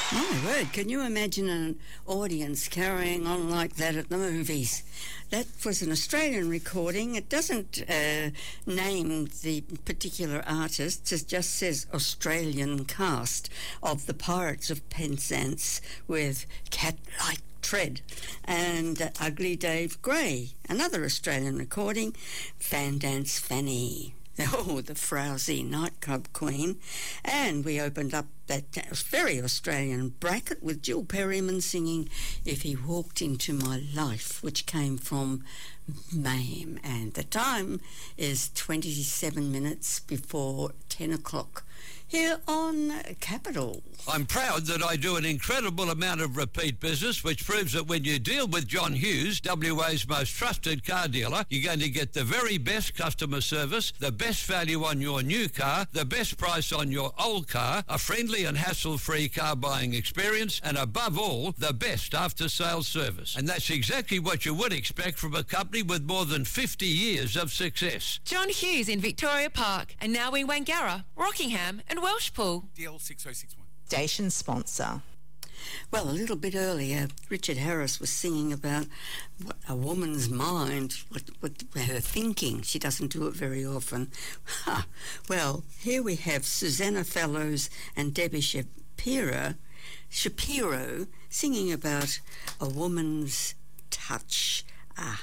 My word, can you imagine an audience carrying on like that at the movies? That was an Australian recording. It doesn't name the particular artist. It just says Australian cast of The Pirates of Penzance with Cat-Like Tread and Ugly Dave Gray. Another Australian recording, Fan Dance Fanny. Oh, the frowsy nightclub queen. And we opened up that very Australian bracket with Jill Perryman singing If He Walked Into My Life, which came from MAME. And the time is 27 minutes before 10 o'clock here on Capital. I'm proud that I do an incredible amount of repeat business, which proves that when you deal with John Hughes, WA's most trusted car dealer, you're going to get the very best customer service, the best value on your new car, the best price on your old car, a friendly and hassle-free car buying experience, and above all, the best after-sales service. And that's exactly what you would expect from a company with more than 50 years of success. John Hughes in Victoria Park, and now in Wangara, Rockingham and Welshpool. DL 6061. Station sponsor. Well, a little bit earlier, Richard Harris was singing about what a woman's mind, what her thinking. She doesn't do it very often. Well, here we have Susanna Fellows and Debbie Shapiro singing about a woman's touch.